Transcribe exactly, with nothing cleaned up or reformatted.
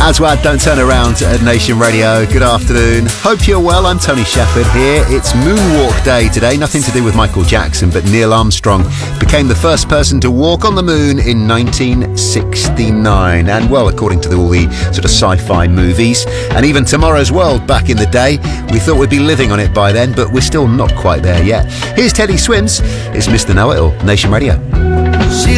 Aswad, Don't Turn Around at Nation Radio. Good afternoon. Hope you're well. I'm Tony Shepherd here. It's Moonwalk Day today. Nothing to do with Michael Jackson, but Neil Armstrong became the first person to walk on the moon in nineteen sixty-nine. And, well, according to all the sort of sci-fi movies, and even Tomorrow's World back in the day, we thought we'd be living on it by then, but we're still not quite there yet. Here's Teddy Swims. It's Mister Know-It-All, Nation Radio.